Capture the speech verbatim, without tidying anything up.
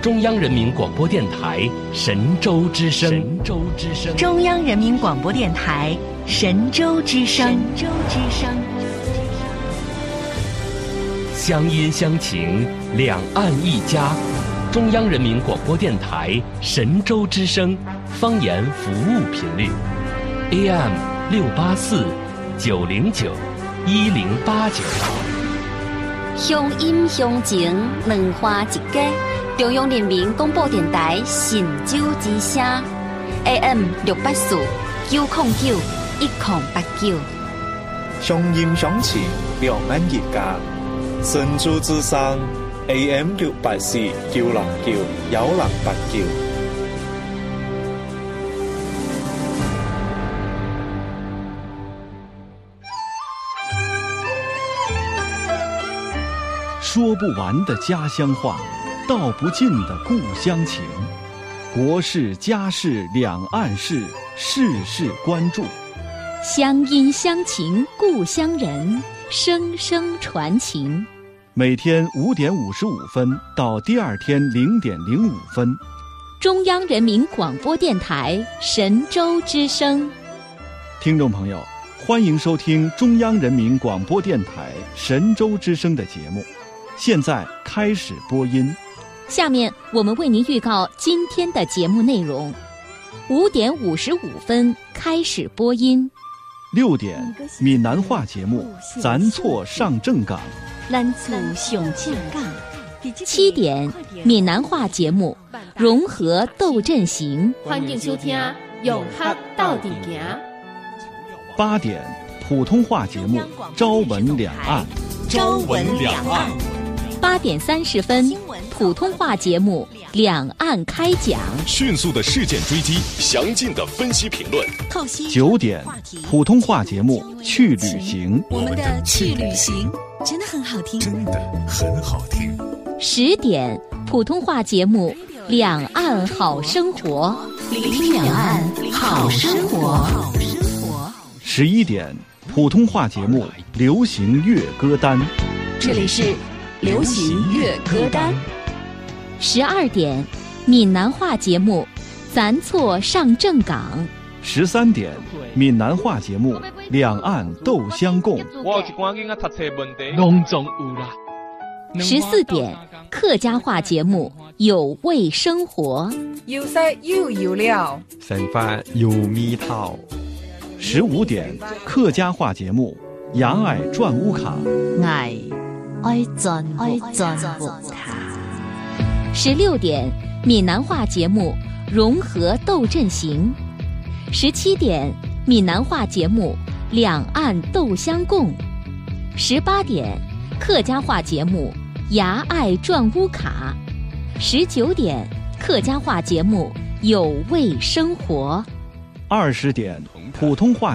中央人民广播电台神州之声。神州之声。 中央人民广播电台神州之声。神州之声。 乡音乡情，两岸一家。中央人民广播电台神州之声方言服务频率 A M 六八四九零九一零八九。 乡音乡情，两花一家。中央人民广播电台神州之声 A M 六八四九零九一零八九。 乡音乡情，两岸一家。神州之声 A M 六八四九零九幺零八九。 说不完的家乡话，道不尽的故乡情。国事家事两岸事，事事关注。 乡音乡情故乡人，声声传情。 每天五点五十五分到第二天零点零五分， 中央人民广播电台神州之声。 听众朋友，欢迎收听中央人民广播电台神州之声的节目，现在开始播音。 下面我们为您预告今天的节目内容：五点五十五分开始播音。 六点，闽南话节目《咱错上正港》。 咱厝上正港。七点，闽南话节目《融合斗阵行》。 欢迎收听《融合到底行》。 八点，普通话节目《朝闻两岸》。 朝闻两岸。 八点三十分，普通话节目《两岸开讲》。 迅速的事件追击，详尽的分析评论。 九点，普通话节目《去旅行》。 我们的去旅行真的很好听， 真的很好听。 十点，普通话节目《两岸好生活》。 聆听两岸好生活。 十一点，普通话节目《流行乐歌单》。 这里是流行乐歌单。 十二点，闽南话节目《咱错上正港》。 十三点，闽南话节目《两岸斗相共》。 十四点，客家话节目《有味生活》。 有色又有料， 生活有味道。 十五点，客家话节目《牙爱转乌卡》。 爱爱转爱转乌卡。十六点，闽南话节目《融合斗阵行》。十七点，闽南话节目《两岸斗相共》。十八点，客家话节目《牙爱转乌卡》。十九点，客家话节目《有味生活》。 二十点，普通话